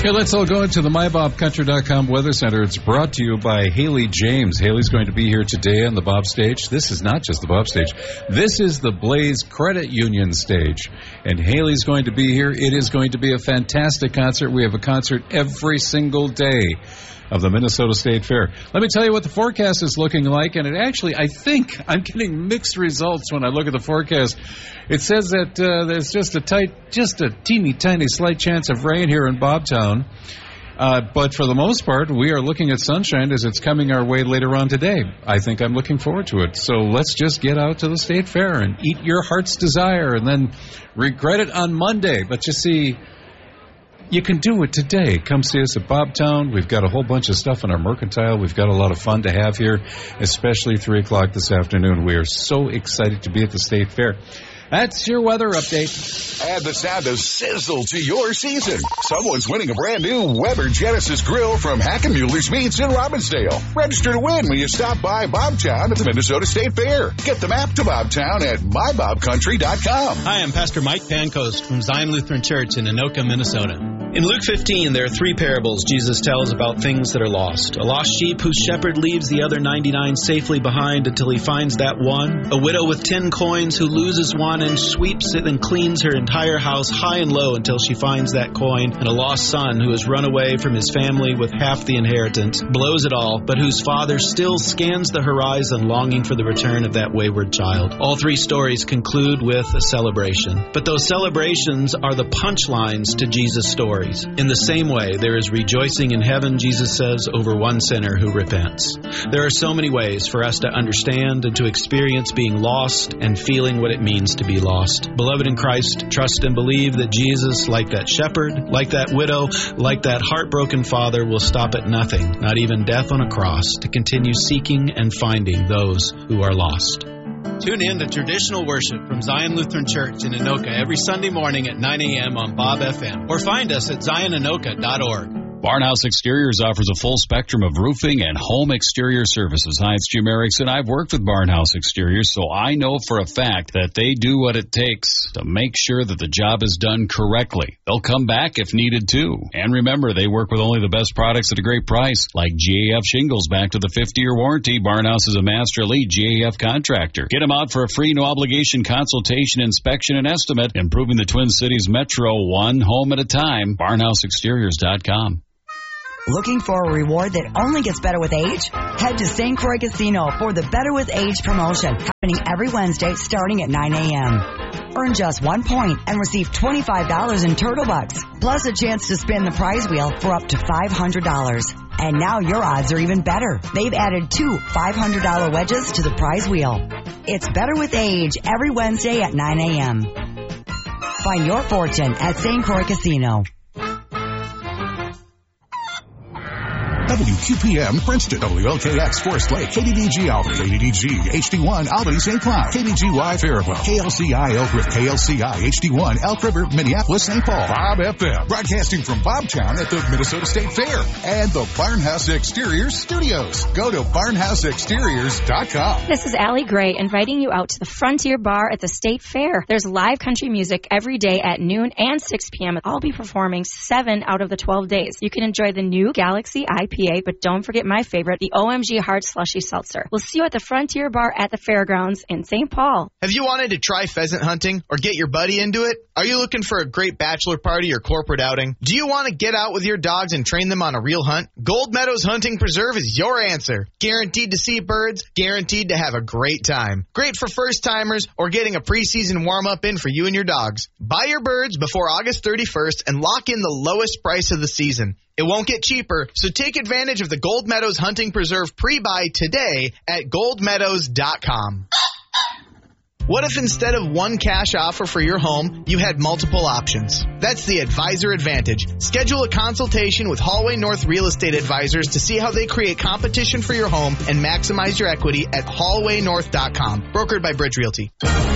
Okay, let's all go into the MyBobCountry.com Weather Center. It's brought to you by Haley James. Haley's going to be here today on the Bob stage. This is not just the Bob stage. This is the Blaze Credit Union stage. And Haley's going to be here. It is going to be a fantastic concert. We have a concert every single day of the Minnesota State Fair. Let me tell you what the forecast is looking like, and it actually, I think, I'm getting mixed results when I look at the forecast. It says that there's just a teeny tiny slight chance of rain here in Bobtown, but for the most part, we are looking at sunshine as it's coming our way later on today. I think I'm looking forward to it. So let's just get out to the State Fair and eat your heart's desire, and then regret it on Monday. But you see, you can do it today. Come see us at Bobtown. We've got a whole bunch of stuff in our mercantile. We've got a lot of fun to have here, especially 3 o'clock this afternoon. We are so excited to be at the State Fair. That's your weather update. Add the sound of sizzle to your season. Someone's winning a brand new Weber Genesis grill from Hackenmuller's Meats in Robbinsdale. Register to win when you stop by Bobtown at the Minnesota State Fair. Get the map to Bobtown at mybobcountry.com. Hi, I'm Pastor Mike Pancoast from Zion Lutheran Church in Anoka, Minnesota. In Luke 15, there are 3 parables Jesus tells about things that are lost. A lost sheep whose shepherd leaves the other 99 safely behind until he finds that one. A widow with 10 coins who loses one and sweeps it and cleans her entire house high and low until she finds that coin. And a lost son who has run away from his family with half the inheritance, blows it all, but whose father still scans the horizon longing for the return of that wayward child. All 3 stories conclude with a celebration. But those celebrations are the punchlines to Jesus' story. In the same way, there is rejoicing in heaven, Jesus says, over one sinner who repents. There are so many ways for us to understand and to experience being lost and feeling what it means to be lost. Beloved in Christ, trust and believe that Jesus, like that shepherd, like that widow, like that heartbroken father, will stop at nothing, not even death on a cross, to continue seeking and finding those who are lost. Tune in to traditional worship from Zion Lutheran Church in Anoka every Sunday morning at 9 a.m. on Bob FM, or find us at zionanoka.org. Barnhouse Exteriors offers a full spectrum of roofing and home exterior services. Hi, it's Jim Erickson. I've worked with Barnhouse Exteriors, so I know for a fact that they do what it takes to make sure that the job is done correctly. They'll come back if needed, too. And remember, they work with only the best products at a great price, like GAF shingles back to the 50-year warranty. Barnhouse is a Master Elite GAF contractor. Get them out for a free, no-obligation consultation, inspection, and estimate, improving the Twin Cities Metro one home at a time. BarnhouseExteriors.com. Looking for a reward that only gets better with age? Head to St. Croix Casino for the Better with Age promotion, happening every Wednesday starting at 9 a.m. Earn just 1 point and receive $25 in Turtle Bucks, plus a chance to spin the prize wheel for up to $500. And now your odds are even better. They've added 2 $500 wedges to the prize wheel. It's Better with Age every Wednesday at 9 a.m. Find your fortune at St. Croix Casino. WQPM Princeton, WLKX Forest Lake, KDDG Albany, KDDG HD1 Albany St. Cloud, KBGY Faribault, KLCI Elk River, KLCI HD1 Elk River, Minneapolis, St. Paul, Bob FM, broadcasting from Bobtown at the Minnesota State Fair and the Barnhouse Exteriors Studios. Go to barnhouseexteriors.com. This is Allie Gray inviting you out to the Frontier Bar at the State Fair. There's live country music every day at noon and 6 p.m. I'll be performing 7 out of the 12 days. You can enjoy the new Galaxy IPA, but don't forget my favorite, the OMG Hard Slushy Seltzer. We'll see you at the Frontier Bar at the Fairgrounds in St. Paul. Have you wanted to try pheasant hunting or get your buddy into it? Are you looking for a great bachelor party or corporate outing? Do you want to get out with your dogs and train them on a real hunt? Gold Meadows Hunting Preserve is your answer. Guaranteed to see birds, guaranteed to have a great time. Great for first-timers or getting a preseason warm-up in for you and your dogs. Buy your birds before August 31st and lock in the lowest price of the season. It won't get cheaper, so take advantage of the Gold Meadows Hunting Preserve pre-buy today at goldmeadows.com. What if instead of one cash offer for your home, you had multiple options? That's the Advisor Advantage. Schedule a consultation with Hallway North Real Estate Advisors to see how they create competition for your home and maximize your equity at hallwaynorth.com. Brokered by Bridge Realty.